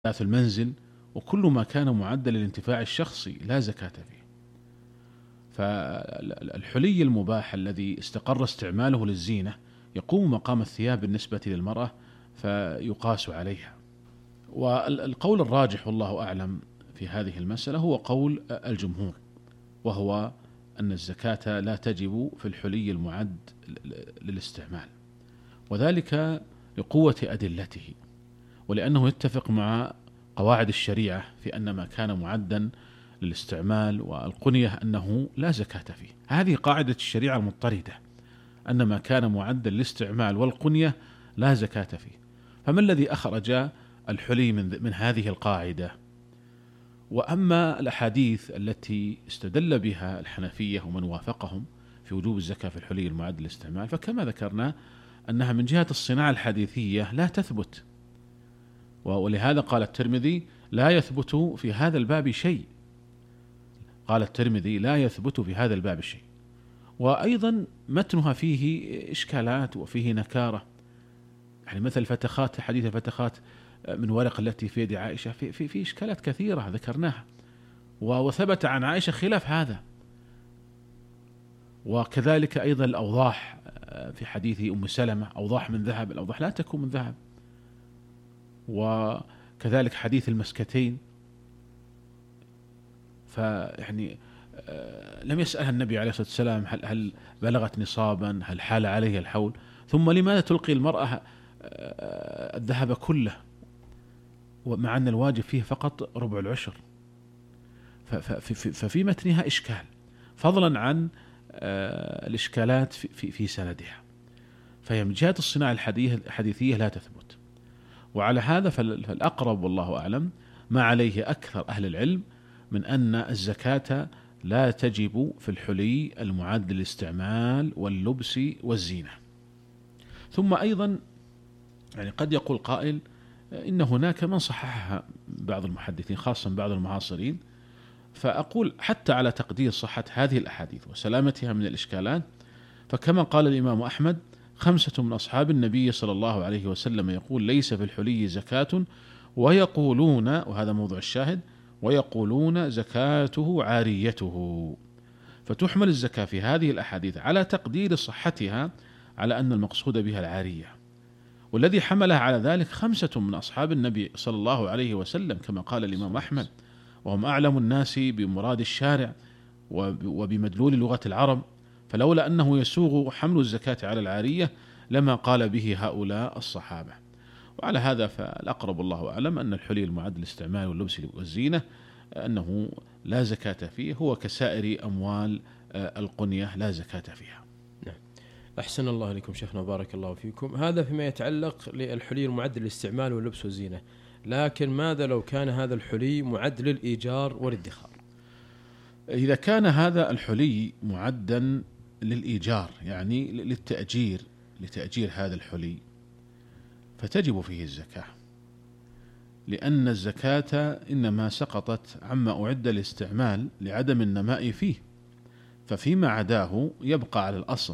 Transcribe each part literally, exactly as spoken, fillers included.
أثاث المنزل وكل ما كان معدل للانتفاع الشخصي لا زكاة فيه. فالحلي المباح الذي استقر استعماله للزينة يقوم مقام الثياب بالنسبة للمرأة فيقاس عليها. والقول الراجح والله أعلم في هذه المسألة هو قول الجمهور، وهو أن الزكاة لا تجب في الحلي المعد للاستعمال، وذلك لقوة أدلته، ولأنه يتفق مع قواعد الشريعة في أن ما كان معدا للاستعمال والقنية أنه لا زكاة فيه. هذه قاعدة الشريعة المضطردة، أن ما كان معدا للاستعمال والقنية لا زكاة فيه. فما الذي أخرج الحلي من, من هذه القاعدة؟ وأما الأحاديث التي استدل بها الحنفية ومن وافقهم في وجوب الزكاة في الحلي المعد للاستعمال، فكما ذكرنا أنها من جهة الصناعة الحديثية لا تثبت، ولهذا قال الترمذي لا يثبت في هذا الباب شيء. قال الترمذي لا يثبت في هذا الباب شيء. وأيضا متنها فيه إشكالات وفيه نكارة، يعني مثل فتخات، حديث الفتخات من ورق التي في يد عائشة، في, في, في إشكالات كثيرة ذكرناها، وثبت عن عائشة خلاف هذا. وكذلك أيضا الأوضاح في حديث أم سلمة، أوضاح من ذهب، الأوضاح لا تكون من ذهب. وكذلك حديث المسكتين، فيعني لم يسألها النبي عليه الصلاة والسلام هل, هل بلغت نصابا، هل حال عليه الحول، ثم لماذا تلقي المرأة الذهب كله ومع أن الواجب فيه فقط ربع العشر؟ ففي متنها إشكال، فضلا عن الإشكالات في, في سندها. فهي من جهة الصناعة الحديثية لا تثبت. وعلى هذا فالأقرب والله أعلم ما عليه أكثر أهل العلم من أن الزكاة لا تجب في الحلي المعد للاستعمال واللبس والزينة. ثم أيضا يعني قد يقول قائل إن هناك من صححها بعض المحدثين خاصة بعض المعاصرين، فأقول حتى على تقدير صحة هذه الأحاديث وسلامتها من الإشكالات، فكما قال الإمام أحمد خمسة من أصحاب النبي صلى الله عليه وسلم يقول ليس في الحلي زكاة، ويقولون، وهذا موضوع الشاهد، ويقولون زكاته عاريته. فتحمل الزكاة في هذه الأحاديث على تقدير صحتها على أن المقصود بها العارية، والذي حملها على ذلك خمسة من أصحاب النبي صلى الله عليه وسلم كما قال الإمام أحمد، وهم أعلم الناس بمراد الشارع وبمدلول لغة العرب، فلولا أنه يسوغ حمل الزكاة على العارية لما قال به هؤلاء الصحابة. وعلى هذا فالأقرب الله أعلم أن الحلي المعد للاستعمال واللبس والزينة أنه لا زكاة فيه، هو كسائر أموال القنية لا زكاة فيها. نعم. أحسن الله لكم شيخنا، بارك الله فيكم. هذا فيما يتعلق للحلي المعد للاستعمال واللبس والزينة، لكن ماذا لو كان هذا الحلي معد للإيجار والادخار؟ إذا كان هذا الحلي معدا للإيجار، يعني للتأجير، لتأجير هذا الحلي، فتجب فيه الزكاة، لأن الزكاة إنما سقطت عما أعد للاستعمال لعدم النماء فيه، ففيما عداه يبقى على الأصل.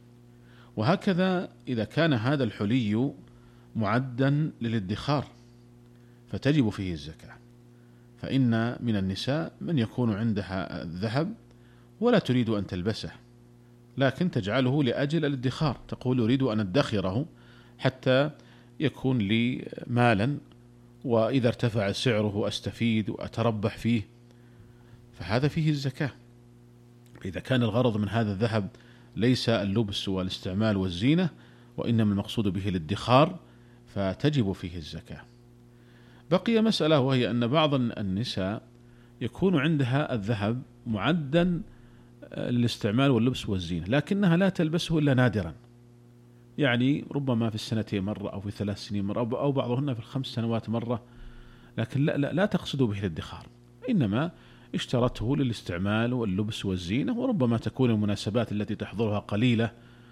وهكذا إذا كان هذا الحلي معدا للادخار فتجب فيه الزكاة، فإن من النساء من يكون عندها الذهب ولا تريد أن تلبسه، لكن تجعله لأجل الادخار، تقول أريد أن أدخره حتى يكون لي مالا، وإذا ارتفع سعره أستفيد وأتربح فيه، فهذا فيه الزكاة. إذا كان الغرض من هذا الذهب ليس اللبس والاستعمال والزينة، وإنما المقصود به الادخار، فتجب فيه الزكاة. بقي مسألة، وهي أن بعض النساء يكون عندها الذهب معدا للاستعمال واللبس والزينة، لكنها لا تلبسه إلا نادرا، يعني ربما في السنتين مرة أو في ثلاث سنين مرة أو بعضهن في الخمس سنوات مرة، لكن لا, لا, لا تقصد به الادخار، إنما اشترته للاستعمال واللبس والزينة، وربما تكون المناسبات التي تحضرها قليلة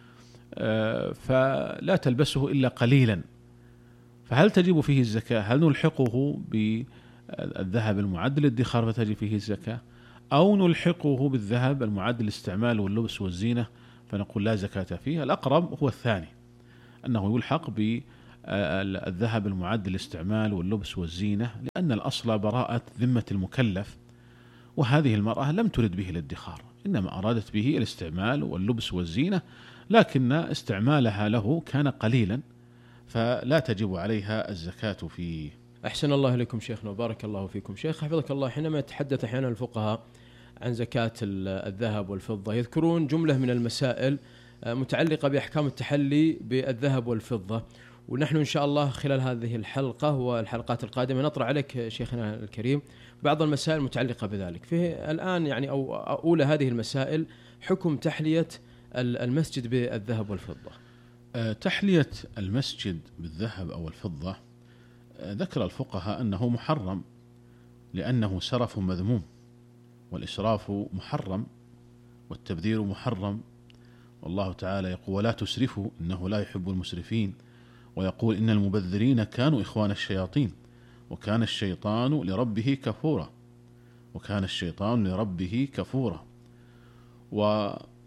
فلا تلبسه إلا قليلا. فهل تجب فيه الزكاة؟ هل نلحقه بالذهب المعد للادخار فتجب فيه الزكاة، أو نلحقه بالذهب المعد للاستعمال واللبس والزينة فنقول لا زكاة فيه؟ الأقرب هو الثاني، أنه يلحق الذهب المعد للاستعمال واللبس والزينة، لأن الأصل براءة ذمة المكلف، وهذه المرأة لم ترد به الادخار، إنما أرادت به الاستعمال واللبس والزينة، لكن استعمالها له كان قليلا فلا تجب عليها الزكاة فيه. أحسن الله إليكم شيخنا وبارك الله فيكم. شيخ حفظك الله، حينما يتحدث أحيانا الفقهاء عن زكاة الذهب والفضة يذكرون جملة من المسائل متعلقة بأحكام التحلي بالذهب والفضة، ونحن إن شاء الله خلال هذه الحلقة والحلقات القادمة نطرح عليك شيخنا الكريم بعض المسائل المتعلقة بذلك. فيه الآن يعني أو أولى هذه المسائل حكم تحلية المسجد بالذهب والفضة. تحلية المسجد بالذهب أو الفضة ذكر الفقهاء أنه محرم، لأنه سرف مذموم، والإسراف محرم، والتبذير محرم، والله تعالى يقول ولا تسرفوا إنه لا يحب المسرفين، ويقول إن المبذرين كانوا إخوان الشياطين وكان الشيطان لربه كفورا وكان الشيطان لربه كفورا و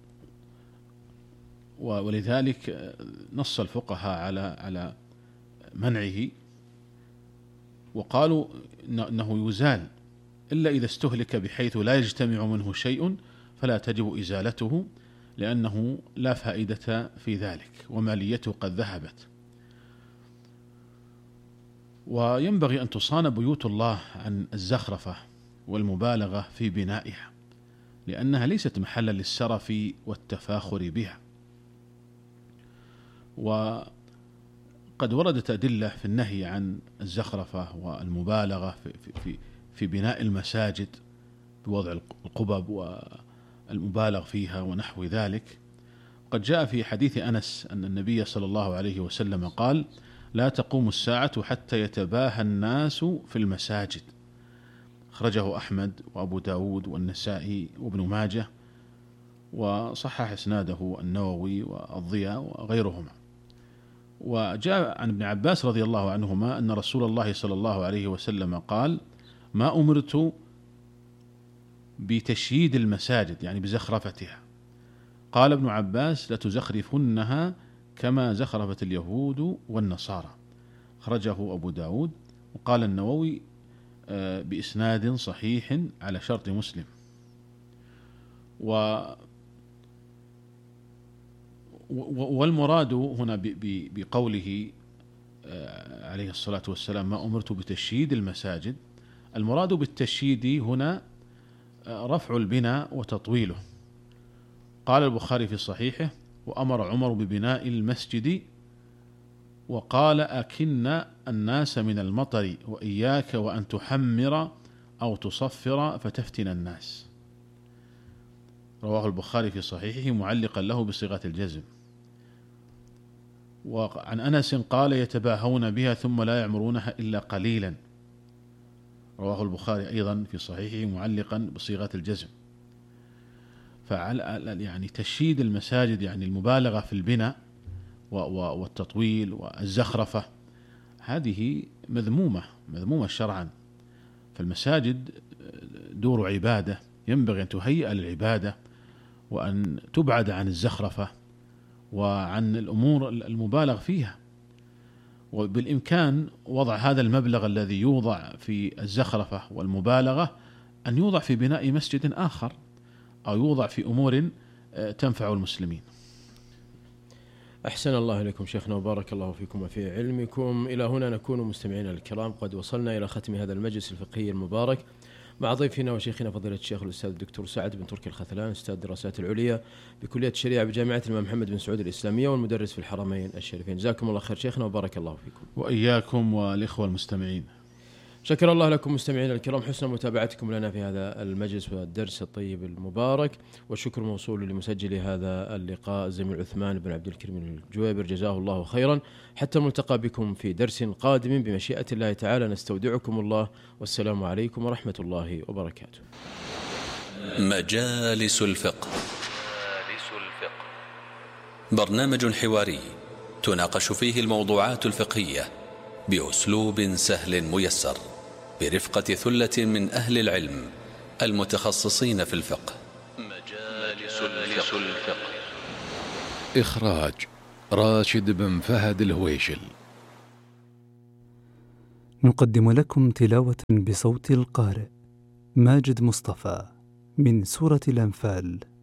ولذلك نص الفقهاء على على منعه، وقالوا إنه يزال إلا إذا استهلك بحيث لا يجتمع منه شيء فلا تجب إزالته، لأنه لا فائدة في ذلك وماليته قد ذهبت. وينبغي أن تصان بيوت الله عن الزخرفة والمبالغة في بنائها، لأنها ليست محلا للسرف والتفاخر بها. وقد وردت أدلة في النهي عن الزخرفة والمبالغة في, في, في بناء المساجد بوضع القبب والمبالغ فيها ونحو ذلك. قد جاء في حديث أنس أن النبي صلى الله عليه وسلم قال لا تقوم الساعة حتى يتباهى الناس في المساجد، أخرجه أحمد وأبو داود والنسائي وابن ماجه، وصحح إسناده النووي والضياء وغيرهما. وجاء عن ابن عباس رضي الله عنهما أن رسول الله صلى الله عليه وسلم قال ما أمرت بتشييد المساجد يعني بزخرفتها، قال ابن عباس لتزخرفنها كما زخرفت اليهود والنصارى، أخرجه أبو داود. وقال النووي بإسناد صحيح على شرط مسلم. و والمراد هنا بقوله عليه الصلاة والسلام ما أمرت بتشييد المساجد، المراد بالتشييد هنا رفع البناء وتطويله. قال البخاري في صحيحه وأمر عمر ببناء المسجد وقال أكن الناس من المطر وإياك وأن تحمر أو تصفر فتفتن الناس، رواه البخاري في صحيحه معلقا له بصيغة الجزم. وعن أنس قال يتباهون بها ثم لا يعمرونها إلا قليلا، رواه البخاري أيضا في صحيحه معلقا بصيغة الجزم. فعلى يعني تشييد المساجد يعني المبالغة في البناء والتطويل والزخرفة هذه مذمومة مذمومة شرعا. فالمساجد دور عبادة، ينبغي أن تهيئ للعبادة وأن تبعد عن الزخرفة وعن الأمور المبالغ فيها، وبالإمكان وضع هذا المبلغ الذي يوضع في الزخرفة والمبالغة أن يوضع في بناء مسجد آخر أو يوضع في أمور تنفع المسلمين. أحسن الله إليكم شيخنا وبارك الله فيكم وفي علمكم. إلى هنا نكون مستمعين الكرام قد وصلنا إلى ختم هذا المجلس الفقهي المبارك مع ضيفنا وشيخنا فضيلة الشيخ الأستاذ الدكتور سعد بن تركي الخثلان، أستاذ الدراسات العليا بكلية الشريعة بجامعة الإمام محمد بن سعود الإسلامية والمدرس في الحرمين الشريفين. جزاكم الله خير شيخنا وبارك الله فيكم. وإياكم والإخوة المستمعين. شكر الله لكم مستمعينا الكرام حسن متابعتكم لنا في هذا المجلس والدرس الطيب المبارك، والشكر موصول لمسجل هذا اللقاء الزميل عثمان بن عبد الكريم الجويبر جزاه الله خيرا. حتى الملتقى بكم في درس قادم بمشيئة الله تعالى، نستودعكم الله والسلام عليكم ورحمة الله وبركاته. مجالس الفقه. برنامج حواري تناقش فيه الموضوعات الفقهية بأسلوب سهل ميسر برفقة ثلة من أهل العلم المتخصصين في الفقه. مجالس الفقه. إخراج راشد بن فهد الهويشل. نقدم لكم تلاوة بصوت القارئ ماجد مصطفى من سورة الأنفال.